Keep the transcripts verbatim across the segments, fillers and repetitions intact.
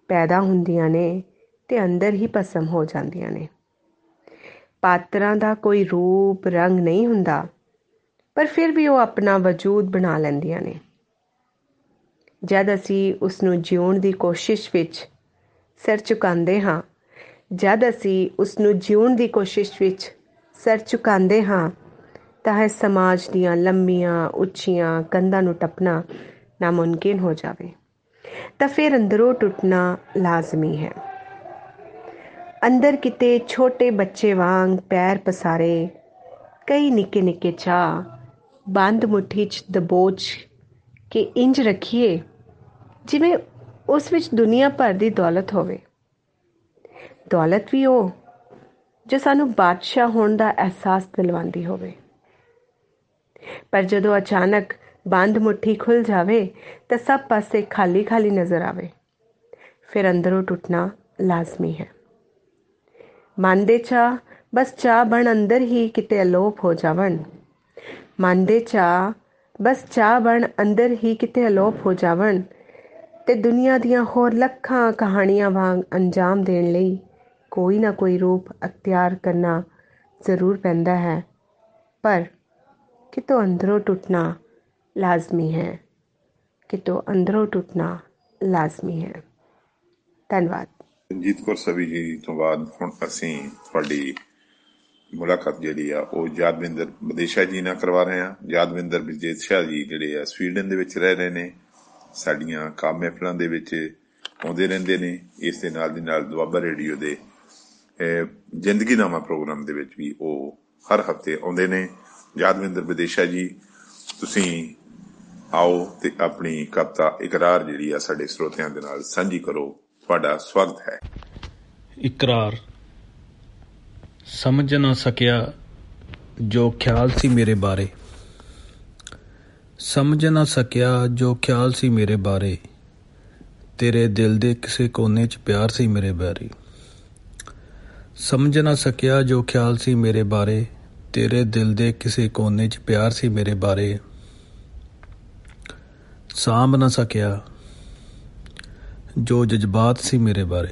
ਪੈਦਾ ਹੁੰਦੀਆਂ ਨੇ ਅਤੇ ਅੰਦਰ ਹੀ ਭਸਮ ਹੋ ਜਾਂਦੀਆਂ ਨੇ। ਪਾਤਰਾਂ ਦਾ ਕੋਈ ਰੂਪ ਰੰਗ ਨਹੀਂ ਹੁੰਦਾ, ਪਰ ਫਿਰ ਵੀ ਉਹ ਆਪਣਾ ਵਜੂਦ ਬਣਾ ਲੈਂਦੀਆਂ ਨੇ। ਜਦ ਅਸੀਂ ਉਸ ਨੂੰ ਜਿਉਣ ਦੀ ਕੋਸ਼ਿਸ਼ ਵਿੱਚ ਸਿਰ ਝੁਕਾਉਂਦੇ ਹਾਂ ਜਦ ਅਸੀਂ ਉਸ ਨੂੰ ਜਿਉਣ ਦੀ ਕੋਸ਼ਿਸ਼ ਵਿੱਚ ਸਿਰ ਝੁਕਾਉਂਦੇ ਹਾਂ ਤਾਂ ਇਹ ਸਮਾਜ ਦੀਆਂ ਲੰਮੀਆਂ ਉੱਚੀਆਂ ਕੰਧਾਂ ਨੂੰ ਟੱਪਣਾ ਨਾਮੁਮਕਿਨ ਹੋ ਜਾਵੇ ਤਾਂ ਫਿਰ ਅੰਦਰੋਂ ਟੁੱਟਣਾ ਲਾਜ਼ਮੀ ਹੈ। ਅੰਦਰ ਕਿਤੇ ਛੋਟੇ ਬੱਚੇ ਵਾਂਗ ਪੈਰ ਪਸਾਰੇ ਕਈ ਨਿੱਕੇ ਨਿੱਕੇ ਚਾਅ ਬੰਦ ਮੁੱਠੀ 'ਚ ਦਬੋਚ ਕੇ ਇੰਜ ਰੱਖੀਏ ਜਿਵੇਂ ਉਸ ਵਿੱਚ ਦੁਨੀਆ ਭਰ ਦੀ ਦੌਲਤ ਹੋਵੇ। ਦੌਲਤ ਵੀ ਉਹ ਜੋ ਸਾਨੂੰ ਬਾਦਸ਼ਾਹ ਹੋਣ ਦਾ ਅਹਿਸਾਸ ਦਿਲਵਾਉਂਦੀ ਹੋਵੇ। ਪਰ ਜਦੋਂ ਅਚਾਨਕ ਬੰਦ ਮੁੱਠੀ ਖੁੱਲ੍ਹ ਜਾਵੇ ਤਾਂ ਸਭ ਪਾਸੇ ਖਾਲੀ ਖਾਲੀ ਨਜ਼ਰ ਆਵੇ, ਫਿਰ ਅੰਦਰੋਂ ਟੁੱਟਣਾ ਲਾਜ਼ਮੀ ਹੈ। ਮਨ ਦੇ ਚਾਅ ਬਸ ਚਾਅ ਬਣ ਅੰਦਰ ਹੀ ਕਿਤੇ ਅਲੋਪ ਹੋ ਜਾਵਣ ਮਨ ਦੇ ਚਾਅ ਬਸ ਚਾਅ ਬਣ ਅੰਦਰ ਹੀ ਕਿਤੇ ਅਲੋਪ ਹੋ ਜਾਵਣ ਅਤੇ ਦੁਨੀਆ ਦੀਆਂ ਹੋਰ ਲੱਖਾਂ ਕਹਾਣੀਆਂ ਵਾਂਗ ਅੰਜਾਮ ਦੇਣ ਲਈ ਕੋਈ ਨਾ ਕੋਈ ਰੂਪ ਅਖਤਿਆਰ ਕਰਨਾ ਜ਼ਰੂਰ ਪੈਂਦਾ ਹੈ, ਪਰ ਕਿਤੋਂ ਅੰਦਰੋਂ ਟੁੱਟਣਾ ਲਾਜ਼ਮੀ ਹੈ ਕਿਤੋਂ ਅੰਦਰੋਂ ਟੁੱਟਣਾ ਲਾਜ਼ਮੀ ਹੈ। ਧੰਨਵਾਦ। ਰਣਜੀਤ ਕੌਰ ਸਵੀ ਜੀ ਤੋਂ ਬਾਅਦ ਹੁਣ ਅਸੀਂ ਤੁਹਾਡੀ ਮੁਲਾਕਾਤ ਜਿਹੜੀ ਆ ਉਹ ਯਾਦਵਿੰਦਰ ਵਿਦੇਸ਼ਾ ਜੀ ਨਾਲ ਕਰਵਾ ਰਹੇ ਹਾਂ। ਯਾਦਵਿੰਦਰ ਵਿਦੇਸ਼ਾ ਜੀ ਜਿਹੜੇ ਆ ਸਵੀਡਨ ਦੇ ਵਿੱਚ ਰਹਿ ਰਹੇ ਨੇ, ਸਾਡੀਆਂ ਕਾਮ ਮਹਿਫਲਾਂ ਦੇ ਵਿੱਚ ਆਉਂਦੇ ਰਹਿੰਦੇ ਨੇ। ਇਸ ਦੇ ਨਾਲ ਦੀ ਨਾਲ ਦੁਆਬਾ ਰੇਡੀਓ ਦੇ ਜ਼ਿੰਦਗੀਨਾਮਾ ਪ੍ਰੋਗਰਾਮ ਦੇ ਵਿੱਚ ਵੀ ਉਹ ਹਰ ਹਫ਼ਤੇ ਆਉਂਦੇ ਨੇ। ਯਾਦਵਿੰਦਰ ਵਿਦੇਸ਼ਾ ਜੀ, ਤੁਸੀਂ ਆਓ ਤੇ ਆਪਣੀ ਕਵਿਤਾ ਇਕਰਾਰ ਜਿਹੜੀ ਆ ਸਾਡੇ ਸਰੋਤਿਆਂ ਦੇ ਨਾਲ ਸਾਂਝੀ ਕਰੋ। ਤੁਹਾਡਾ ਸਵਾਗਤ ਹੈ। ਇਕਰਾਰ। ਸਮਝ ਨਾ ਸਕਿਆ ਜੋ ਖਿਆਲ ਸੀ ਮੇਰੇ ਬਾਰੇ, ਸਮਝ ਨਾ ਸਕਿਆ ਜੋ ਖਿਆਲ ਸੀ ਮੇਰੇ ਬਾਰੇ, ਤੇਰੇ ਦਿਲ ਦੇ ਕਿਸੇ ਕੋਨੇ 'ਚ ਪਿਆਰ ਸੀ ਮੇਰੇ ਬਾਰੇ। ਸਮਝ ਨਾ ਸਕਿਆ ਜੋ ਖਿਆਲ ਸੀ ਮੇਰੇ ਬਾਰੇ, ਤੇਰੇ ਦਿਲ ਦੇ ਕਿਸੇ ਕੋਨੇ 'ਚ ਪਿਆਰ ਸੀ ਮੇਰੇ ਬਾਰੇ। ਸਾਂਭ ਨਾ ਸਕਿਆ ਜੋ ਜਜ਼ਬਾਤ ਸੀ ਮੇਰੇ ਬਾਰੇ,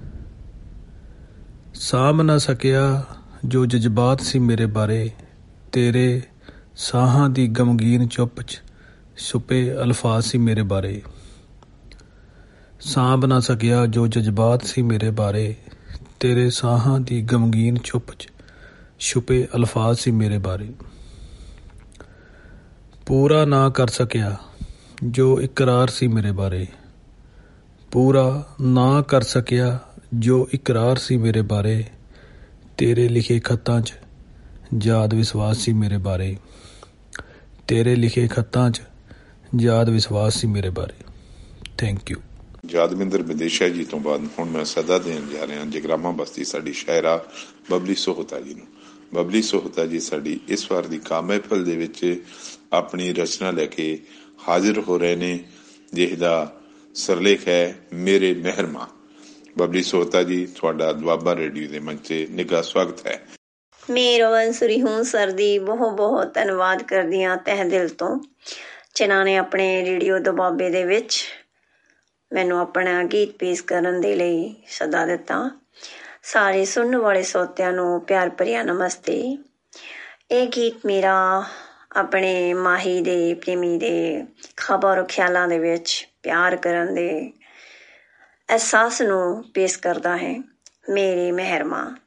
ਸਾਂਭ ਨਾ ਸਕਿਆ ਜੋ ਜਜ਼ਬਾਤ ਸੀ ਮੇਰੇ ਬਾਰੇ, ਤੇਰੇ ਸਾਹਾਂ ਦੀ ਗਮਗੀਨ ਚੁੱਪ 'ਚ ਛੁਪੇ ਅਲਫਾਜ਼ ਸੀ ਮੇਰੇ ਬਾਰੇ। ਸਾਂਭ ਨਾ ਸਕਿਆ ਜੋ ਜਜ਼ਬਾਤ ਸੀ ਮੇਰੇ ਬਾਰੇ, ਤੇਰੇ ਸਾਹਾਂ ਦੀ ਗਮਗੀਨ ਚੁੱਪ 'ਚ ਛੁਪੇ ਅਲਫਾਜ਼ ਸੀ ਮੇਰੇ ਬਾਰੇ। ਪੂਰਾ ਨਾ ਕਰ ਸਕਿਆ ਜੋ ਇਕਰਾਰ ਸੀ ਮੇਰੇ ਬਾਰੇ, ਪੂਰਾ ਨਾ ਕਰ ਸਕਿਆ ਜੋ ਇਕਰਾਰ ਸੀ ਮੇਰੇ ਬਾਰੇ, ਤੇਰੇ ਲਿਖੇ ਖੱਤਾਂ 'ਚ ਯਾਦ ਵਿਸ਼ਵਾਸ ਸੀ ਮੇਰੇ ਬਾਰੇ, ਤੇਰੇ ਲਿਖੇ ਖੱਤਾਂ 'ਚ ਯਾਦ ਵਿਸ਼ਵਾਸ ਸੀ ਮੇਰੇ ਬਾਰੇ। Thank you. ਯਾਦਵਿੰਦਰ ਵਿਦੇਸ਼ਾ ਜੀ ਤੋਂ ਬਾਅਦ ਹੁਣ ਮੈਂ ਸਦਾ ਦੇਣ ਜਾ ਰਿਹਾ ਜਗਰਾਮਾ ਬਸਤੀ ਸਾਡੀ ਸ਼ਾਇਰਾ ਬਬਲੀ ਸੋਹਤਾ ਜੀ ਨੂੰ। ਬਬਲੀ ਸੋਹਤਾ ਜੀ ਸਾਡੀ ਇਸ ਵਾਰ ਦੀ ਕਾਮ ਮਹਿਫਲ ਦੇ ਵਿੱਚ ਆਪਣੀ ਰਚਨਾ ਲੈ ਕੇ ਹਾਜ਼ਰ ਹੋ ਰਹੇ ਨੇ, ਜਿਹਦਾ ਸਿਰਲੇਖ ਹੈ ਮੇਰੇ ਮਹਿਰਮਾ। ਬਬਲੀ ਸੋਹਤਾ ਜੀ, ਤੁਹਾਡਾ ਦੁਆਬਾ ਰੇਡੀਓ ਦੇ ਮੰਚ 'ਤੇ ਨਿੱਘਾ ਸਵਾਗਤ ਹੈ। ਮੇਰਾ ਵੰਸੁਰੀ ਹੂੰ ਸਰ ਦੀ ਬਹੁਤ ਬਹੁਤ ਧੰਨਵਾਦ ਕਰਦੀ ਹਾਂ ਤਹਿ ਦਿਲ ਤੋਂ, ਜਿਨ੍ਹਾਂ ਨੇ ਆਪਣੇ ਰੇਡੀਓ ਦੁਆਬੇ ਦੇ ਵਿੱਚ ਮੈਨੂੰ ਆਪਣਾ ਗੀਤ ਪੇਸ਼ ਕਰਨ ਦੇ ਲਈ ਸੱਦਾ ਦਿੱਤਾ। ਸਾਰੇ ਸੁਣਨ ਵਾਲੇ ਸਰੋਤਿਆਂ ਨੂੰ ਪਿਆਰ ਭਰਿਆ ਨਮਸਤੇ। ਇਹ ਗੀਤ ਮੇਰਾ ਆਪਣੇ ਮਾਹੀ ਦੇ ਪ੍ਰੇਮੀ ਦੇ ਖ਼ਬਰ ਖਿਆਲਾਂ ਦੇ ਵਿੱਚ ਪਿਆਰ ਕਰਨ ਦੇ ਅਹਿਸਾਸ ਨੂੰ ਪੇਸ਼ ਕਰਦਾ ਹੈ। ਮੇਰੇ ਮਹਿਰਮਾ।